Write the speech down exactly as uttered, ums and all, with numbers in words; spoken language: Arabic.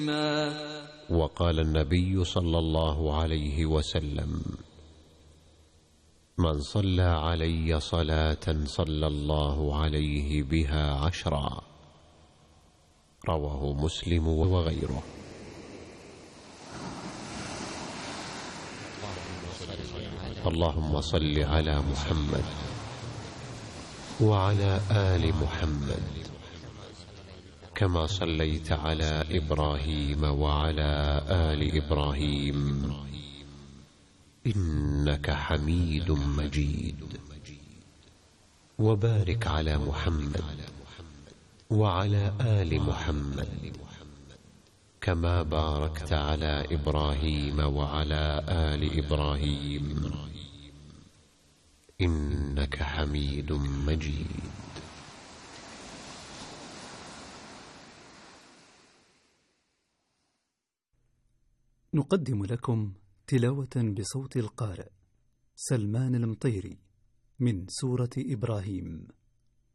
وقال النبي صلى الله عليه وسلم: من صلى علي صلاة صلى الله عليه بها عشرا. رواه مسلم وغيره. اللهم صل على محمد وعلى آل محمد كما صليت على إبراهيم وعلى آل إبراهيم إنك حميد مجيد. وبارك على محمد وعلى آل محمد كما باركت على إبراهيم وعلى آل إبراهيم إنك حميد مجيد. نقدم لكم تلاوة بصوت القارئ سلمان المطيري من سورة إبراهيم.